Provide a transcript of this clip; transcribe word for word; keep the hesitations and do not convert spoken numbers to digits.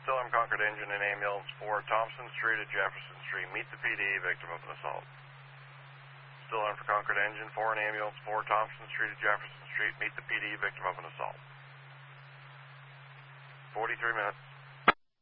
Still on Concord Engine and Ambulance four, Thompson Street at Jefferson Street. Meet the P D, victim of an assault. Still on for Concord Engine four and Ambulance four, Thompson Street at Jefferson Street. Meet the P D, victim of an assault. forty-three minutes.